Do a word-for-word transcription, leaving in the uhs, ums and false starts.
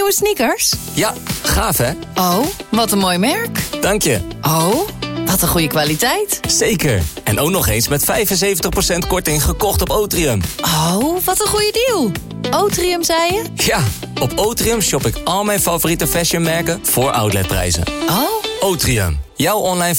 Nieuwe sneakers? Ja, gaaf hè? Oh, wat een mooi merk. Dank je. Oh, wat een goede kwaliteit. Zeker. En ook nog eens met vijfenzeventig procent korting gekocht op Otrium. Oh, wat een goede deal. Otrium, zei je? Ja, op Otrium shop ik al mijn favoriete fashionmerken voor outletprijzen. Oh. Otrium, jouw online